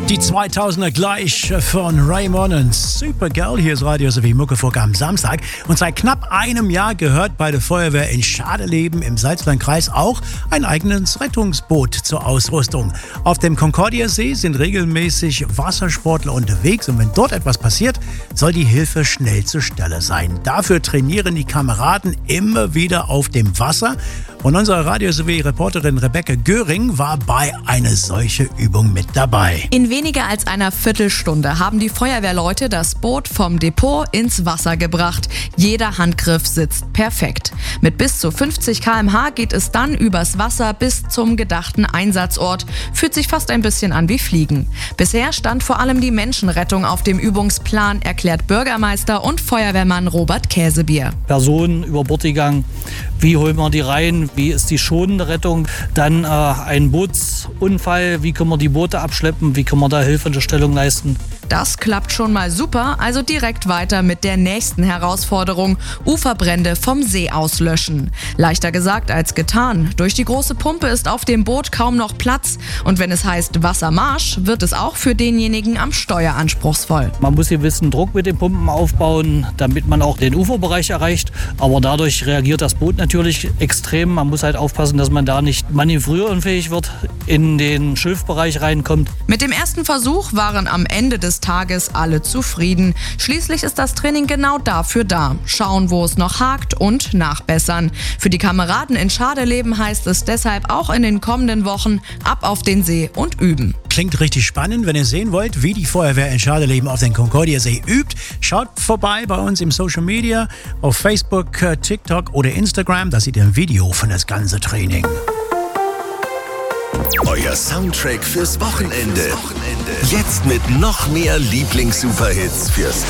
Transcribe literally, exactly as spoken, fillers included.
Die zweitausender gleich von Raymond und Supergirl. Hier ist Radio sowie Muckefuck am Samstag. Und seit knapp einem Jahr gehört bei der Feuerwehr in Schadeleben im Salzlandkreis auch ein eigenes Rettungsboot zur Ausrüstung. Auf dem Concordia-See sind regelmäßig Wassersportler unterwegs und wenn dort etwas passiert, soll die Hilfe schnell zur Stelle sein. Dafür trainieren die Kameraden immer wieder auf dem Wasser. Und unsere Radio sowie Reporterin Rebecca Göring war bei einer solchen Übung mit dabei. In weniger als einer Viertelstunde haben die Feuerwehrleute das Boot vom Depot ins Wasser gebracht. Jeder Handgriff sitzt perfekt. Mit bis zu fünfzig Kilometer pro Stunde geht es dann übers Wasser bis zum gedachten Einsatzort. Fühlt sich fast ein bisschen an wie Fliegen. Bisher stand vor allem die Menschenrettung auf dem Übungsplan, erklärt Bürgermeister und Feuerwehrmann Robert Käsebier. Personen über Bord gegangen, wie holen wir die rein, wie ist die schonende Rettung, dann äh, ein Bootsunfall, wie können wir die Boote abschleppen, wie können wir da hilfende Stellung leisten. Das klappt schon mal super, also direkt weiter mit der nächsten Herausforderung: Uferbrände vom See auslöschen. Leichter gesagt als getan. Durch die große Pumpe ist auf dem Boot kaum noch Platz und wenn es heißt Wassermarsch, wird es auch für denjenigen am Steuer anspruchsvoll. Man muss gewissen Druck mit den Pumpen aufbauen, damit man auch den Uferbereich erreicht, aber dadurch reagiert das Boot natürlich extrem. Man muss halt aufpassen, dass man da nicht manövrierunfähig wird, in den Schilfbereich reinkommt. Mit dem ersten Versuch waren am Ende des Tages alle zufrieden. Schließlich ist das Training genau dafür da. Schauen, wo es noch hakt und nachbessern. Für die Kameraden in Schadeleben heißt es deshalb auch in den kommenden Wochen ab auf den See und üben. Klingt richtig spannend. Wenn ihr sehen wollt, wie die Feuerwehr in Schadeleben auf den Concordia-See übt, schaut vorbei bei uns im Social Media, auf Facebook, TikTok oder Instagram. Da seht ihr ein Video von das ganze Training. Euer Soundtrack fürs Wochenende. Jetzt mit noch mehr Lieblings-Superhits fürs